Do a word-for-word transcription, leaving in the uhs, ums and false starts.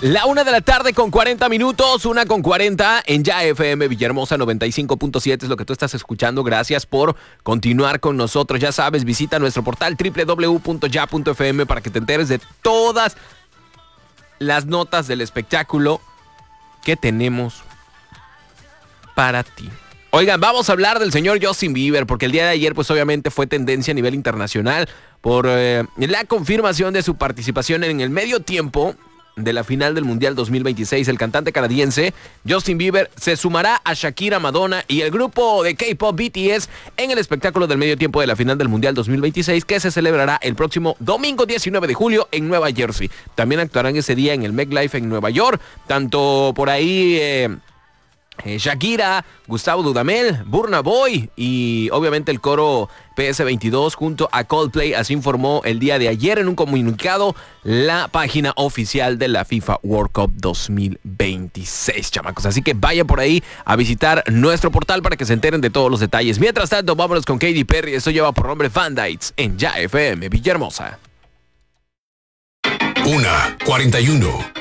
La una de la tarde con cuarenta minutos, una con cuarenta en Ya F M Villahermosa noventa y cinco punto siete es lo que tú estás escuchando. Gracias por continuar con nosotros. Ya sabes, visita nuestro portal doble u doble u doble u punto ya punto f m para que te enteres de todas las notas del espectáculo que tenemos para ti. Oigan, vamos a hablar del señor Justin Bieber, porque el día de ayer, pues obviamente fue tendencia a nivel internacional por eh, la confirmación de su participación en el medio tiempo de la final del Mundial dos mil veintiséis. El cantante canadiense Justin Bieber se sumará a Shakira, Madonna y el grupo de K-pop B T S en el espectáculo del medio tiempo de la final del Mundial dos mil veintiséis, que se celebrará el próximo domingo diecinueve de julio en Nueva Jersey. También actuarán ese día en el MetLife en Nueva York, tanto por ahí eh, Eh, Shakira, Gustavo Dudamel, Burna Boy y obviamente el coro P S veintidós junto a Coldplay. Así informó el día de ayer en un comunicado la página oficial de la FIFA World Cup dos mil veintiséis, chamacos. Así que vayan por ahí a visitar nuestro portal para que se enteren de todos los detalles. Mientras tanto, vámonos con Katy Perry. Esto lleva por nombre Fandites en Ya F M Villahermosa. Una cuarenta y uno.